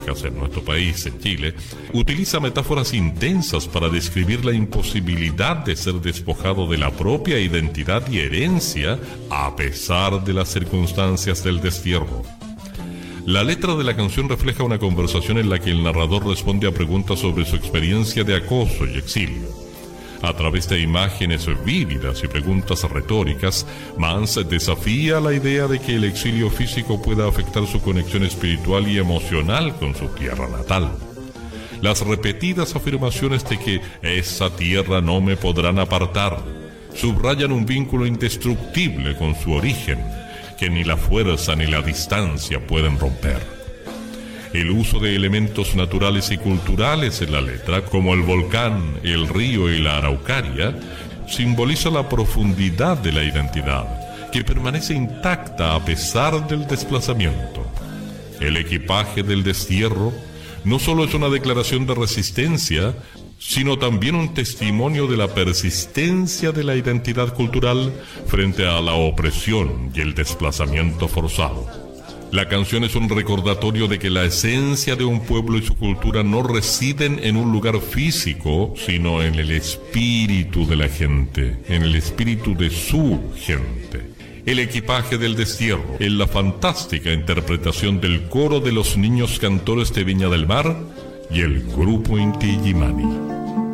en nuestro país, en Chile, utiliza metáforas intensas para describir la imposibilidad de ser despojado de la propia identidad y herencia a pesar de las circunstancias del destierro. La letra de la canción refleja una conversación en la que el narrador responde a preguntas sobre su experiencia de acoso y exilio. A través de imágenes vívidas y preguntas retóricas, Mans desafía la idea de que el exilio físico pueda afectar su conexión espiritual y emocional con su tierra natal. Las repetidas afirmaciones de que esa tierra no me podrán apartar subrayan un vínculo indestructible con su origen, que ni la fuerza ni la distancia pueden romper. El uso de elementos naturales y culturales en la letra, como el volcán, el río y la araucaria, simboliza la profundidad de la identidad, que permanece intacta a pesar del desplazamiento. El equipaje del destierro no solo es una declaración de resistencia, sino también un testimonio de la persistencia de la identidad cultural frente a la opresión y el desplazamiento forzado. La canción es un recordatorio de que la esencia de un pueblo y su cultura no residen en un lugar físico, sino en el espíritu de la gente, en el espíritu de su gente. El equipaje del destierro, en la fantástica interpretación del coro de los niños cantores de Viña del Mar y el grupo Inti Illimani.